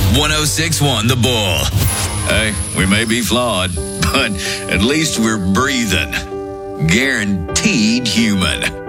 1061 The Bull. Hey, we may be flawed, but at least we're breathing. Guaranteed human.